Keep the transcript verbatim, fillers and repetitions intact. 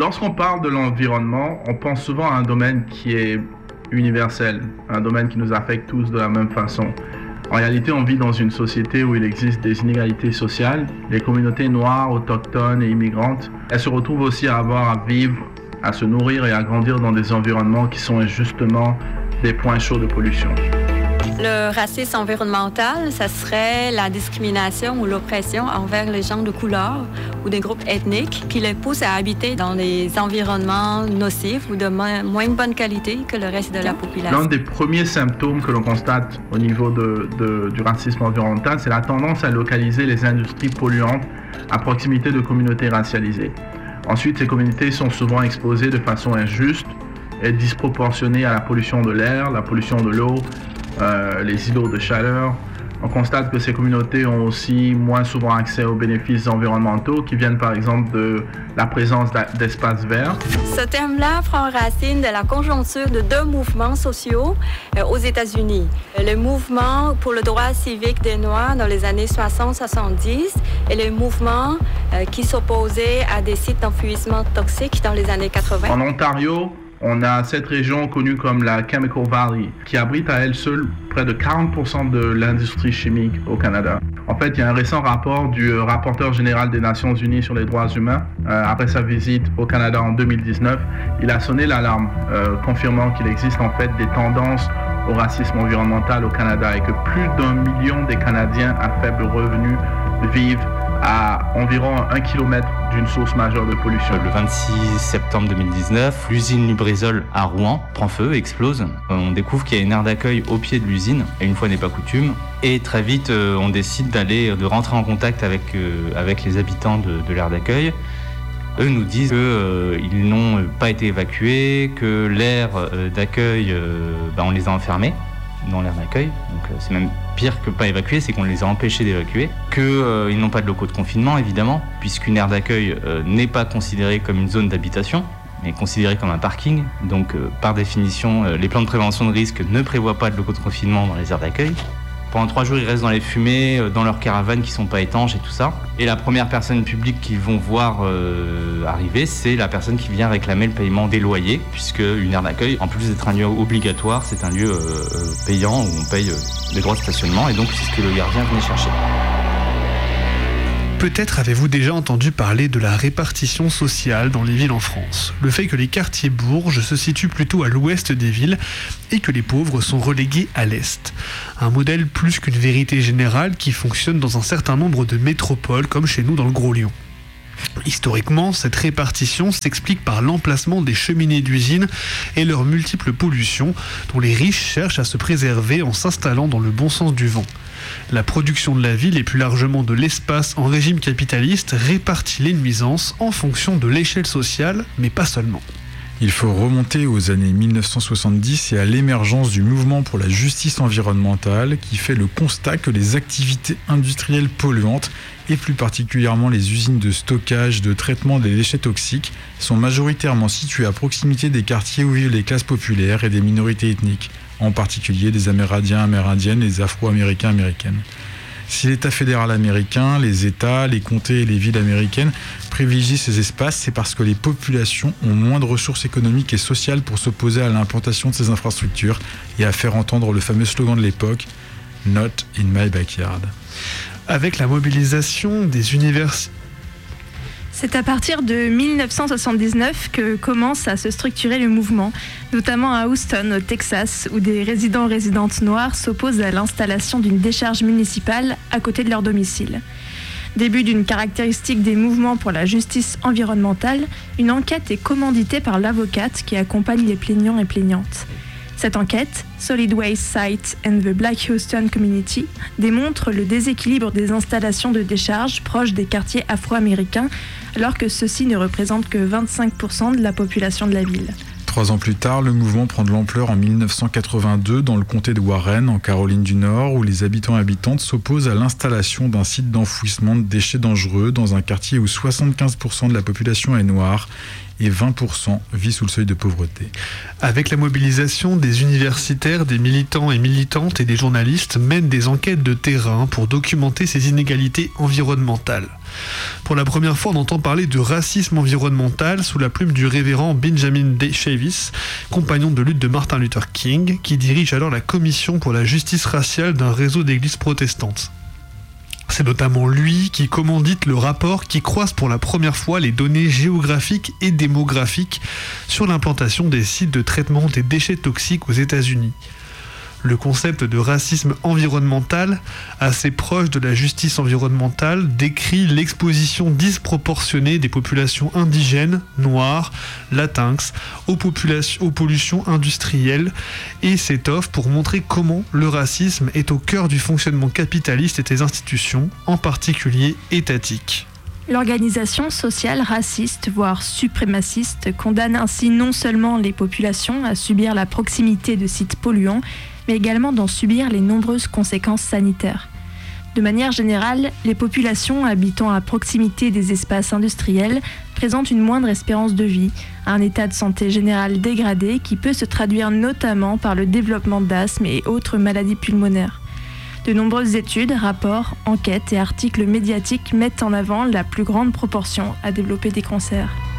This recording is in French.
Lorsqu'on parle de l'environnement, on pense souvent à un domaine qui est universel, un domaine qui nous affecte tous de la même façon. En réalité, on vit dans une société où il existe des inégalités sociales. Les communautés noires, autochtones et immigrantes, elles se retrouvent aussi à avoir à vivre, à se nourrir et à grandir dans des environnements qui sont justement des points chauds de pollution. Le racisme environnemental, ça serait la discrimination ou l'oppression envers les gens de couleur ou des groupes ethniques qui les poussent à habiter dans des environnements nocifs ou de moins, moins bonne qualité que le reste de la population. L'un des premiers symptômes que l'on constate au niveau de, de, du racisme environnemental, c'est la tendance à localiser les industries polluantes à proximité de communautés racialisées. Ensuite, ces communautés sont souvent exposées de façon injuste et disproportionnée à la pollution de l'air, la pollution de l'eau, Euh, les îlots de chaleur. On constate que ces communautés ont aussi moins souvent accès aux bénéfices environnementaux qui viennent par exemple de la présence d'espaces verts. Ce terme-là prend racine de la conjoncture de deux mouvements sociaux euh, aux États-Unis. Le mouvement pour le droit civique des Noirs dans les années soixante soixante-dix et le mouvement euh, qui s'opposait à des sites d'enfouissement toxiques dans les années quatre-vingts. En Ontario, on a cette région connue comme la Chemical Valley, qui abrite à elle seule près de quarante pour cent de l'industrie chimique au Canada. En fait, il y a un récent rapport du rapporteur général des Nations Unies sur les droits humains. Euh, après sa visite au Canada en deux mille dix-neuf, il a sonné l'alarme, euh, confirmant qu'il existe en fait des tendances au racisme environnemental au Canada et que plus d'un million des Canadiens à faible revenu vivent à environ un kilomètre d'une source majeure de pollution. Le vingt-six septembre deux mille dix-neuf, l'usine Lubrizol à Rouen prend feu, explose. On découvre qu'il y a une aire d'accueil au pied de l'usine, et une fois n'est pas coutume. Et très vite, on décide d'aller, de rentrer en contact avec, euh, avec les habitants de, de l'aire d'accueil. Eux nous disent qu'ils euh, n'ont pas été évacués, que l'aire euh, d'accueil, euh, bah, on les a enfermés dans l'aire d'accueil, donc euh, c'est même pire que pas évacuer, c'est qu'on les a empêchés d'évacuer, qu'ils euh, n'ont pas de locaux de confinement évidemment, puisqu'une aire d'accueil euh, n'est pas considérée comme une zone d'habitation, mais considérée comme un parking, donc euh, par définition, euh, les plans de prévention de risque ne prévoient pas de locaux de confinement dans les aires d'accueil. Pendant trois jours, ils restent dans les fumées, euh, dans leurs caravanes qui sont pas étanches et tout ça. Et la première personne publique qu'ils vont voir euh, arriver, c'est la personne qui vient réclamer le paiement des loyers, puisque une aire d'accueil, en plus d'être un lieu obligatoire, c'est un lieu euh, payant où on paye euh, les droits de stationnement, et donc c'est ce que le gardien venait chercher. Peut-être avez-vous déjà entendu parler de la répartition sociale dans les villes en France. Le fait que les quartiers bourges se situent plutôt à l'ouest des villes et que les pauvres sont relégués à l'est. Un modèle plus qu'une vérité générale qui fonctionne dans un certain nombre de métropoles comme chez nous dans le Gros Lyon. Historiquement, cette répartition s'explique par l'emplacement des cheminées d'usines et leurs multiples pollutions dont les riches cherchent à se préserver en s'installant dans le bon sens du vent. La production de la ville et plus largement de l'espace en régime capitaliste répartit les nuisances en fonction de l'échelle sociale, mais pas seulement. Il faut remonter aux années mille neuf cent soixante-dix et à l'émergence du mouvement pour la justice environnementale qui fait le constat que les activités industrielles polluantes et plus particulièrement les usines de stockage, de traitement des déchets toxiques sont majoritairement situées à proximité des quartiers où vivent les classes populaires et des minorités ethniques, en particulier des Amérindiens, Amérindiennes et des Afro-Américains, Américaines. Si l'État fédéral américain, les États, les comtés et les villes américaines privilégient ces espaces, c'est parce que les populations ont moins de ressources économiques et sociales pour s'opposer à l'implantation de ces infrastructures et à faire entendre le fameux slogan de l'époque « Not in my backyard ». Avec la mobilisation des universités, c'est à partir de mille neuf cent soixante-dix-neuf que commence à se structurer le mouvement, notamment à Houston, au Texas, où des résidents et résidentes noirs s'opposent à l'installation d'une décharge municipale à côté de leur domicile. Début d'une caractéristique des mouvements pour la justice environnementale, une enquête est commanditée par l'avocate qui accompagne les plaignants et plaignantes. Cette enquête, Solid Waste Site and the Black Houston Community, démontre le déséquilibre des installations de décharge proches des quartiers afro-américains, alors que ceux-ci ne représentent que vingt-cinq pour cent de la population de la ville. Trois ans plus tard, le mouvement prend de l'ampleur en mille neuf cent quatre-vingt-deux dans le comté de Warren, en Caroline du Nord, où les habitants et habitantes s'opposent à l'installation d'un site d'enfouissement de déchets dangereux dans un quartier où soixante-quinze pour cent de la population est noire et vingt pour cent vit sous le seuil de pauvreté. Avec la mobilisation des universitaires, des militants et militantes et des journalistes mènent des enquêtes de terrain pour documenter ces inégalités environnementales. Pour la première fois, on entend parler de racisme environnemental sous la plume du révérend Benjamin D. Chavis, compagnon de lutte de Martin Luther King, qui dirige alors la commission pour la justice raciale d'un réseau d'églises protestantes. C'est notamment lui qui commandite le rapport qui croise pour la première fois les données géographiques et démographiques sur l'implantation des sites de traitement des déchets toxiques aux États-Unis. Le concept de racisme environnemental, assez proche de la justice environnementale, décrit l'exposition disproportionnée des populations indigènes, noires, latinx, aux, populations, aux pollutions industrielles et s'étoffe pour montrer comment le racisme est au cœur du fonctionnement capitaliste et des institutions, en particulier étatiques. L'organisation sociale raciste, voire suprémaciste, condamne ainsi non seulement les populations à subir la proximité de sites polluants, mais également d'en subir les nombreuses conséquences sanitaires. De manière générale, les populations habitant à proximité des espaces industriels présentent une moindre espérance de vie, un état de santé général dégradé qui peut se traduire notamment par le développement d'asthme et autres maladies pulmonaires. De nombreuses études, rapports, enquêtes et articles médiatiques mettent en avant la plus grande proportion à développer des cancers.